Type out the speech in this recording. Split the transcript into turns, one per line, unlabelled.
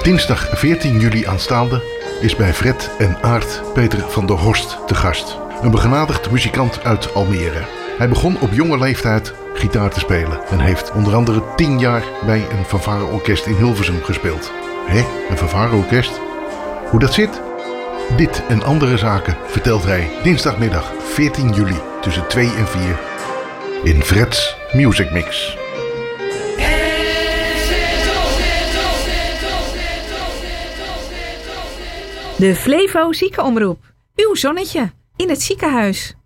Dinsdag 14 juli aanstaande is bij Fred en Aart Peter van der Horst te gast. Een begenadigd muzikant uit Almere. Hij begon op jonge leeftijd gitaar te spelen en heeft onder andere 10 jaar bij een fanfareorkest in Hilversum gespeeld. Een fanfareorkest? Hoe dat zit? Dit en andere zaken vertelt hij dinsdagmiddag 14 juli tussen 2 en 4 in Fred's Music Mix.
De Flevo Ziekenomroep. Uw zonnetje in het ziekenhuis.